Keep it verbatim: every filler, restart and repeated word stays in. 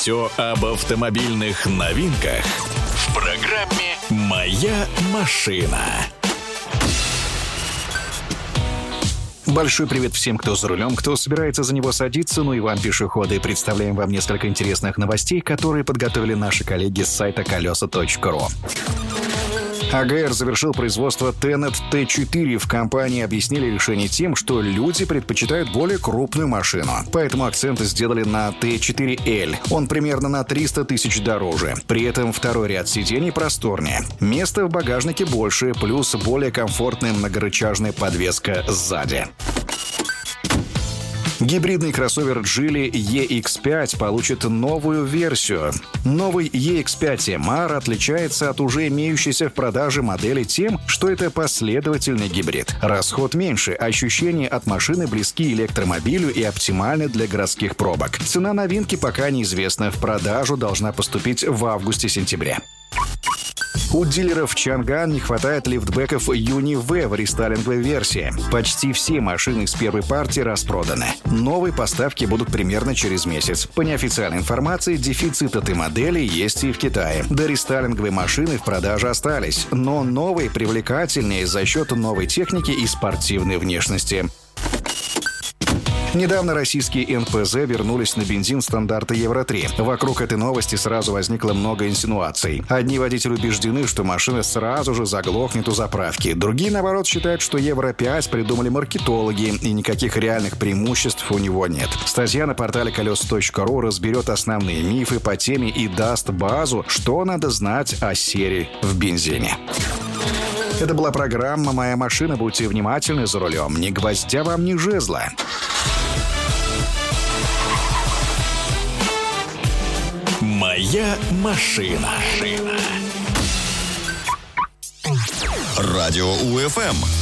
Все об автомобильных новинках в программе «Моя машина». Большой привет всем, кто за рулем, кто собирается за него садиться, ну и вам, пешеходы. Представляем вам несколько интересных новостей, которые подготовили наши коллеги с сайта колеса точка ру. а гэ эр завершил производство Tenet тэ четыре. В компании объяснили решение тем, что люди предпочитают более крупную машину. Поэтому акценты сделали на тэ четыре эль. Он примерно на триста тысяч дороже. При этом второй ряд сидений просторнее. Места в багажнике больше, плюс более комфортная многорычажная подвеска сзади. Гибридный кроссовер Geely и икс пять получит новую версию. Новый и икс пять эм ар отличается от уже имеющейся в продаже модели тем, что это последовательный гибрид. Расход меньше, ощущения от машины близки электромобилю и оптимальны для городских пробок. Цена новинки пока неизвестна, в продажу должна поступить в августе-сентябре. У дилеров Чанган не хватает лифтбеков Юни-V в рестайлинговой версии. Почти все машины из первой партии распроданы. Новые поставки будут примерно через месяц. По неофициальной информации, дефицит этой модели есть и в Китае. До рестайлинговой машины в продаже остались, но новые привлекательнее за счет новой техники и спортивной внешности. Недавно российские эн пэ зэ вернулись на бензин стандарта евро три. Вокруг этой новости сразу возникло много инсинуаций. Одни водители убеждены, что машина сразу же заглохнет у заправки. Другие, наоборот, считают, что евро пять придумали маркетологи, и никаких реальных преимуществ у него нет. Статья на портале колеса точка ру разберет основные мифы по теме и даст базу, что надо знать о сере в бензине. Это была программа «Моя машина». Будьте внимательны за рулем. Ни гвоздя вам, ни жезла. «Моя машина». Радио УФМ.